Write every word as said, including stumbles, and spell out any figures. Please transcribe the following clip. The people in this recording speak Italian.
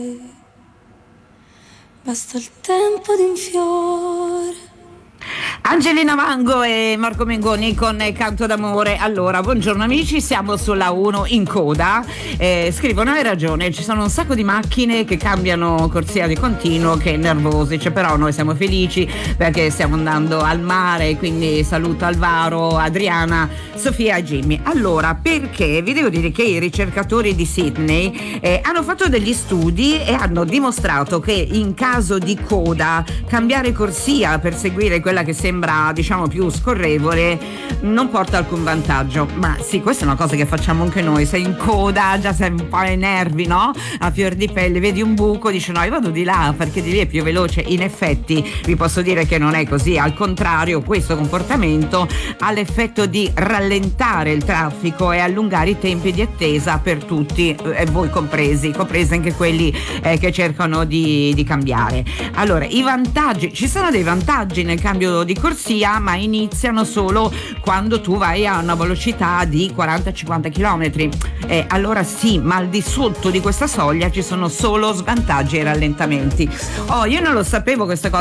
Basta il tempo di un fiore. Angelina Mango e Marco Mengoni con Canto d'amore. Allora, buongiorno amici, siamo sulla uno in coda. Eh, scrivono: hai ragione, ci sono un sacco di macchine che cambiano corsia di continuo, che nervosi, cioè, però noi siamo felici perché stiamo andando al mare, quindi saluto Alvaro, Adriana, Sofia e Jimmy. Allora, perché vi devo dire che i ricercatori di Sydney eh, hanno fatto degli studi e hanno dimostrato che in caso di coda cambiare corsia per seguire quella che sembra, diciamo, più scorrevole non porta alcun vantaggio. Ma sì, questa è una cosa che facciamo anche noi. Sei in coda, già sei un po' ai nervi, no? A fior di pelle, vedi un buco, dici no, io vado di là perché di lì è più veloce. In effetti vi posso dire che non è così, al contrario, questo comportamento ha l'effetto di rallentare il traffico e allungare i tempi di attesa per tutti, e voi compresi, compresi anche quelli eh, che cercano di, di cambiare. Allora, i vantaggi, ci sono dei vantaggi nel cambio di corsia, ma iniziano solo quando tu vai a una velocità di quaranta cinquanta chilometri. Eh, allora sì, ma al di sotto di questa soglia ci sono solo svantaggi e rallentamenti. Oh, io non lo sapevo questa cosa.